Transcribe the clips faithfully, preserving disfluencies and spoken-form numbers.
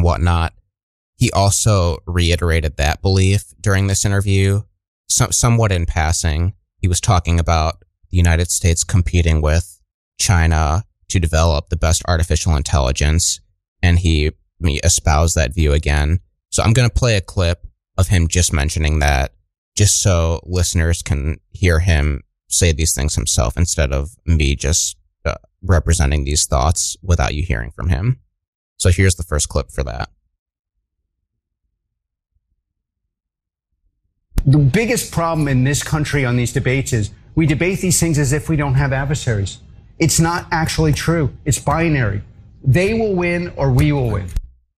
and whatnot. He also reiterated that belief during this interview, some, somewhat in passing. He was talking about the United States competing with China to develop the best artificial intelligence, and he, he espoused that view again. So I'm going to play a clip of him just mentioning that, just so listeners can hear him say these things himself instead of me just uh, representing these thoughts without you hearing from him. So here's the first clip for that. The biggest problem in this country on these debates is we debate these things as if we don't have adversaries. It's not actually true. It's binary. They will win or we will win.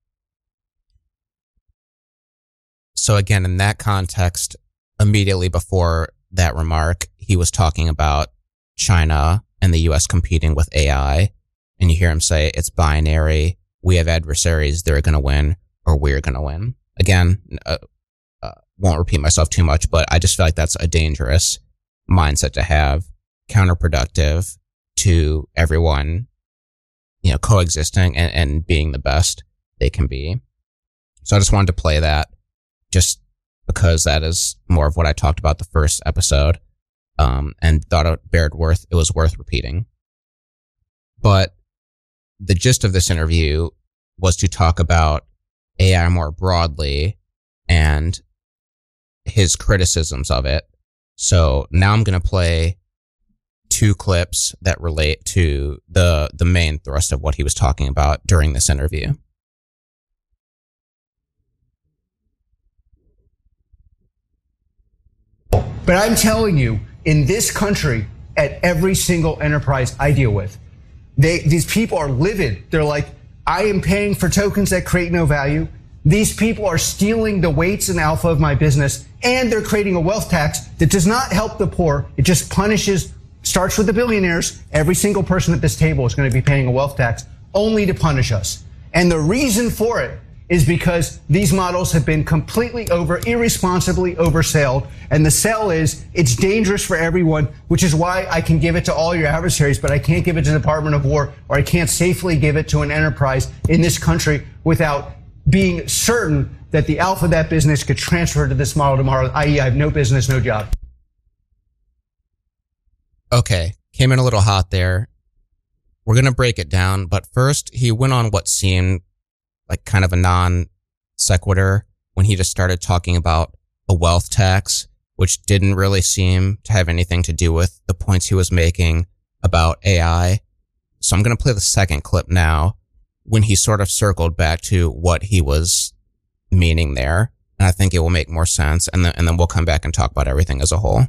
So again, in that context, immediately before that remark, he was talking about China and the U S competing with A I. And you hear him say, it's binary. We have adversaries. They're going to win or we're going to win. Again, uh, uh, won't repeat myself too much, but I just feel like that's a dangerous mindset to have, counterproductive to everyone, you know, coexisting and, and being the best they can be. So I just wanted to play that just because that is more of what I talked about the first episode, um, and thought it bared worth, it was worth repeating. But the gist of this interview was to talk about A I more broadly and his criticisms of it. So now I'm going to play two clips that relate to the the main thrust of what he was talking about during this interview. But I'm telling you, in this country, at every single enterprise I deal with, they these people are livid. They're like, I am paying for tokens that create no value. These people are stealing the weights and alpha of my business, and they're creating a wealth tax that does not help the poor. It just punishes, starts with the billionaires. Every single person at this table is going to be paying a wealth tax only to punish us. And the reason for it is because these models have been completely over, irresponsibly oversold. And the sell is, it's dangerous for everyone, which is why I can give it to all your adversaries, but I can't give it to the Department of War, or I can't safely give it to an enterprise in this country without being certain that the alpha of that business could transfer to this model tomorrow, that is I have no business, no job. Okay, came in a little hot there. We're going to break it down, but first he went on what seemed like kind of a non sequitur when he just started talking about a wealth tax, which didn't really seem to have anything to do with the points he was making about A I. So I'm going to play the second clip now when he sort of circled back to what he was meaning there. And I think it will make more sense. And then, and then we'll come back and talk about everything as a whole.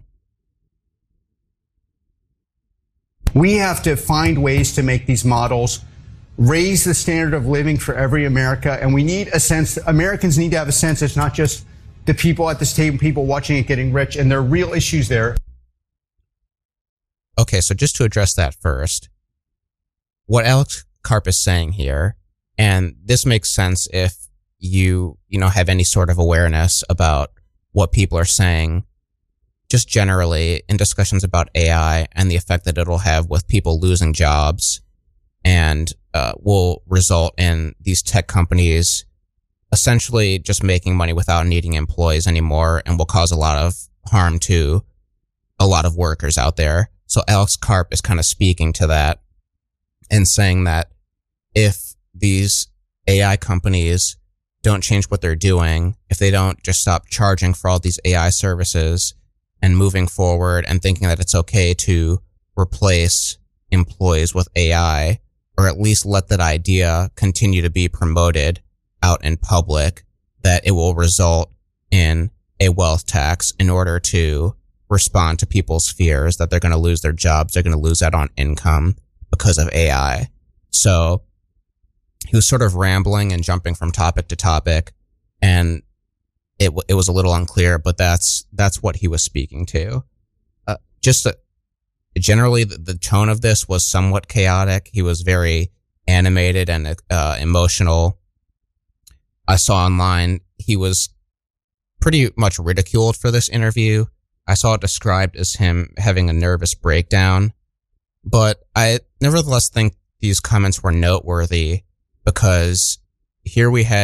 We have to find ways to make these models raise the standard of living for every America. And we need a sense, Americans need to have a sense it's not just the people at this table, people watching it getting rich, and there are real issues there. Okay, so just to address that first, what Alex Karp is saying here, and this makes sense if you, you know, have any sort of awareness about what people are saying, just generally in discussions about A I and the effect that it'll have with people losing jobs, and uh, will result in these tech companies essentially just making money without needing employees anymore, and will cause a lot of harm to a lot of workers out there. So Alex Karp is kind of speaking to that and saying that if these A I companies don't change what they're doing, if they don't just stop charging for all these A I services and moving forward and thinking that it's okay to replace employees with A I, or at least let that idea continue to be promoted out in public, that it will result in a wealth tax in order to respond to people's fears that they're going to lose their jobs, they're going to lose out on income because of A I. So he was sort of rambling and jumping from topic to topic, and it it was a little unclear, but that's that's what he was speaking to. Uh, just a, generally, the, the tone of this was somewhat chaotic. He was very animated and uh, emotional. I saw online he was pretty much ridiculed for this interview. I saw it described as him having a nervous breakdown, but I nevertheless think these comments were noteworthy because here we had